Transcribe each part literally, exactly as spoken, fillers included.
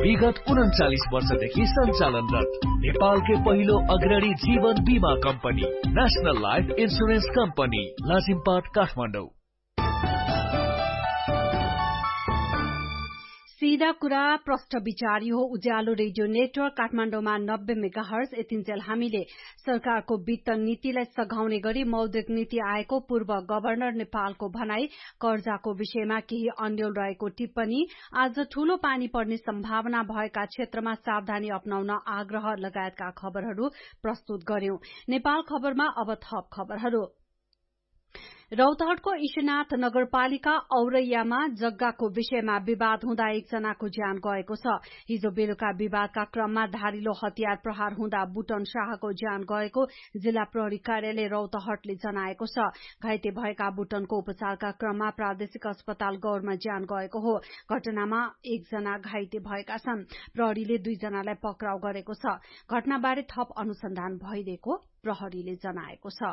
विगत उन्चालीस वर्षदेखि सञ्चालनरत नेपालकै पहिलो अग्रणी जीवन बीमा company national life insurance company Lazimpat Kathmandu. सीधा कुरा प्रष्ट विचारी हो। उज्यालो रेडियो नेटवर्क काठमाडौँमा नब्बे मेगाहर्ज यतिन्जेल हामीले सरकारको वित्त नीतिलाई सघाउने गरी मौद्रिक नीति आएको पूर्व गभर्नर नेपालको भनाई, कर्जाको विषयमा केही अन्यल रहेको टिप्पणी, आज ठूलो पानी पर्ने सम्भावना भएका क्षेत्रमा सावधानी अपनाउन आग्रह लगायतका खबरहरू प्रस्तुत गर्यौं। नेपाल खबरमा अब थप खबरहरू। रौतहटको ईशनाथ नगरपालिका औरैयामा जग्गाको विषयमा विवाद हुँदा एकजनाको ज्यान गएको छ। हिजो बेलुका विवादका क्रममा धारिलो हतियार प्रहार हुँदा बुटन शाहको ज्यान गएको जिल्ला प्रहरी कार्यालय रौतहटले जनाएको छ। घाइते भएका बुटनको उपचारका क्रममा प्रादेशिक अस्पताल गौरमा ज्यान गएको हो। घटनामा एकजना घाइते भएका छन्। प्रहरीले दुईजनालाई पक्राउ गरेको छ। घटनाबारे थप अनुसन्धान भइरहेको प्रहरीले जनाएको छ।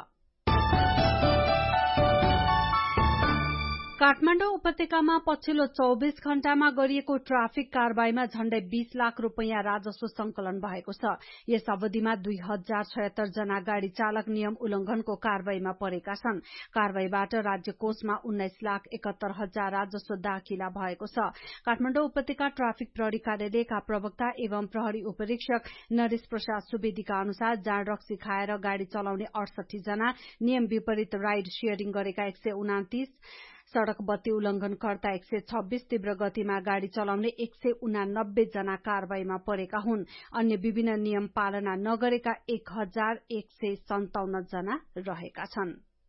काठमाडौँ उपत्यकामा पछिल्लो चौबिस घण्टामा गरिएको ट्राफिक कारवाहीमा झण्डै बीस लाख रूपियाँ राजस्व संकलन भएको छ। यस अवधिमा दुई हजार छयत्तर जना गाड़ी चालक नियम उल्लंघनको कारवाहीमा परेका छन्। कारवाहीबाट राज्य कोषमा उन्नाइस लाख एकात्तर हजार राजस्व दाखिला भएको छ। काठमाडौँ उपत्यका ट्राफिक प्रहरी कार्यालयका प्रवक्ता एवं प्रहरी उपरीक्षक नरेश प्रसाद सुवेदीका अनुसार जाँड रक्सी खाएर गाड़ी चलाउने अडसठी जना, नियम विपरीत राइड शेयरिङ गरेका एक सय उनातीस, सड़क बत्ती उल्लंघनकर्ता एक सय छब्बीस, तीव्र गतिमा गाड़ी चलाउने एक सय उनानब्बे जना कारवाहीमा परेका हुन्। अन्य विभिन्न नियम पालना नगरेका एक हजार एक सय सन्ताउन्न जना रहेका छन्।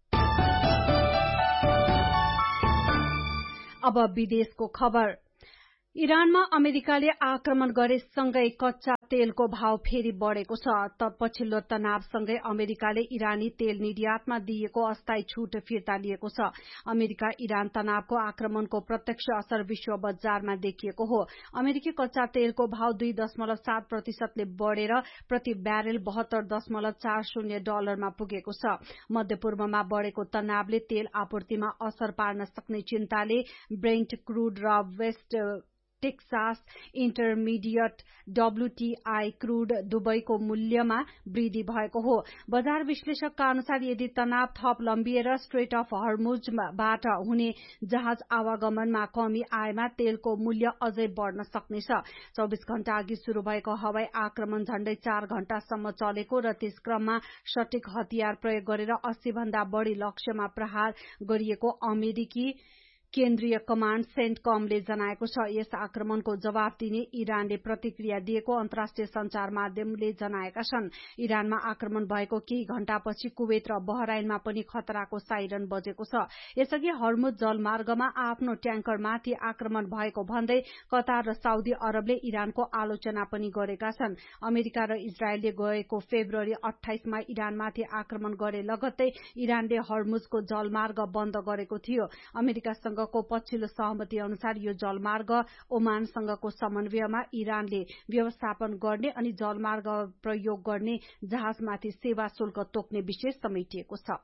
अब विदेशको खबर। इरानमा अमेरिकाले आक्रमण गरेसँगै कच्चा तेलको भाव फेरि बढ़ेको छ। त पछिल्लो तनावसँगै अमेरिकाले इरानी तेल निर्यातमा दिएको अस्थायी छूट फिर्ता लिएको छ। अमेरिका इरान तनावको आक्रमणको प्रत्यक्ष असर विश्व बजारमा देखिएको हो। अमेरिकी कच्चा तेलको भाव दुई दशमलव सात प्रतिशतले बढ़ेर प्रति ब्यारेल बहत्तर दशमलव चार शून्य डलरमा पुगेको छ। मध्यपूर्वमा बढ़ेको तनावले तेल आपूर्तिमा असर पार्न सक्ने चिन्ताले ब्रेन्ट क्रूड र West Texas intermediate WTI crude दुबईको मूल्यमा वृद्धि भएको हो। बजार विश्लेषकका अनुसार यदि तनाव थप लम्बिएर स्ट्रेट अफ हर्मुजबाट हुने जहाज आवागमनमा कमी आएमा तेलको मूल्य अझै बढ़न सक्नेछ। चौबिस घण्टा अघि शुरू भएको हवाई आक्रमण झण्डै चार घण्टासम्म चलेको र त्यस क्रममा सटिक हतियार प्रयोग गरेर अस्सी भन्दा बढ़ी लक्ष्यमा प्रहार गरिएको अमेरिकी केन्द्रीय कमाण्ड सेन्टकमले जनाएको छ। यस आक्रमणको जवाब दिने इरानले प्रतिक्रिया दिएको अन्तर्राष्ट्रिय संचार माध्यमले जनाएका छन्। इरानमा आक्रमण भएको केही घण्टापछि कुवेत र बहराइनमा पनि खतराको साइरन बजेको छ। यसअघि हर्मुज जलमार्गमा आफ्नो ट्याङ्करमाथि आक्रमण भएको भन्दै कतार र साउदी अरबले इरानको आलोचना पनि गरेका छन्। अमेरिका र इजरायलले गएको फेब्रुअरी अठाइसमा इरानमाथि आक्रमण गरे लगत्तै इरानले हर्मुजको जलमार्ग बन्द गरेको थियो। अमेरिकासँग को पछिल्लो सहमति अनुसार यो जलमार्ग ओमानसँगको समन्वयमा इरानले व्यवस्थापन गर्ने अनि जलमार्ग प्रयोग गर्ने जहाजमाथि सेवा शुल्क तोक्ने विषय समेटिएको छ।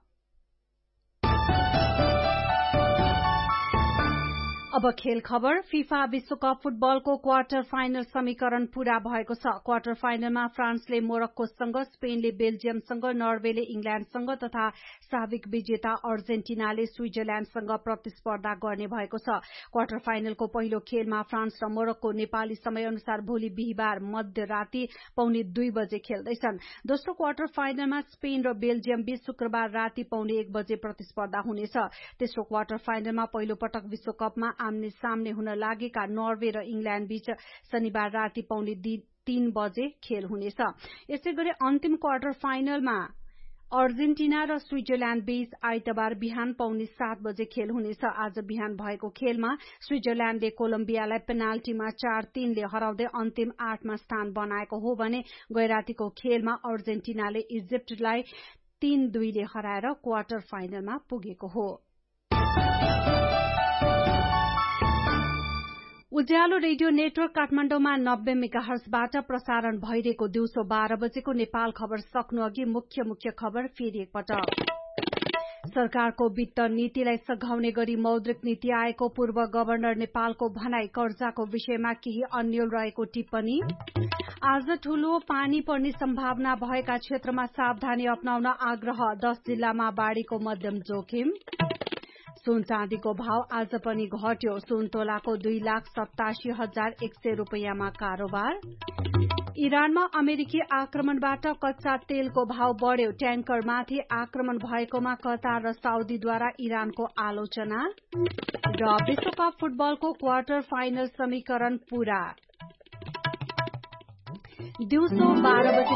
अब खेल खबर। फिफा विश्वकप फुटबलको क्वार्टर फाइनल समीकरण पूरा भएको छ। क्वार्टर फाइनलमा फ्रान्सले मोरक्कोसँग, स्पेनले बेल्जियमसँग, नर्वेले इंग्ल्याण्डसँग तथा साबिक विजेता अर्जेन्टिनाले स्विजरल्याण्डसँग प्रतिस्पर्धा गर्ने भएको छ। क्वार्टर फाइनलको पहिलो खेलमा फ्रान्स र मोरक्को नेपाली समय अनुसार भोलि बिहिबार मध्यराती पौने दुई बजे खेल्दैछन्। दोस्रो क्वार्टर फाइनलमा स्पेन र बेल्जियम बीच शुक्रबार राति पौने एक बजे प्रतिस्पर्धा हुनेछ। तेस्रो क्वार्टर फाइनलमा पहिलो पटक विश्वकपमा आम्ने सामने हुन लागेका नर्वे र इंग्ल्याण्ड बीच शनिबार राति पौने तीन बजे खेल हुनेछ। यसैगरी अन्तिम क्वार्टर फाइनलमा अर्जेन्टिना र स्विजरल्याण्ड बीच आइतबार बिहान पौने सात बजे खेल हुनेछ। आज बिहान भएको खेलमा स्विजरल्याण्डले कोलम्बियालाई पेनाल्टीमा चार तीनले हराउँदै अन्तिम आठमा स्थान बनाएको हो भने गैरातीको खेलमा अर्जेन्टिनाले इजिप्टलाई तीन दुईले हराएर क्वार्टर फाइनलमा पुगेको हो। उज्यालो रेडियो नेटवर्क काठमाडौँमा नब्बे मेगाहर्जबाट प्रसारण भइरहेको दिउँसो बाह्र बजेको नेपाल खबर सक्नु अघि मुख्य मुख्य खबर फेरि एकपटक। सरकारको वित्त नीतिलाई सघाउने गरी मौद्रिक नीति आएको पूर्व गवर्नर नेपालको भनाई कर्जाको विषयमा केही अन्यल रहेको टिप्पणी आज ठूलो पानी पर्ने सम्भावना भएका क्षेत्रमा सावधानी अपनाउन आग्रह दश जिल्लामा बाढ़ीको मध्यम जोखिम सुन चाँदीको भाव आज पनि घट्यो सुन तोलाको दुई लाख सतासी हजार एक सय रूपियाँमा कारोबार इरानमा अमेरिकी आक्रमणबाट कच्चा तेलको भाव बढ़्यो ट्याङ्करमाथि आक्रमण भएकोमा कतार र साउदीद्वारा इरानको आलोचना र विश्वकप फुटबलको क्वार्टर फाइनल समीकरण पूरा दिउँसो बाह्र बजे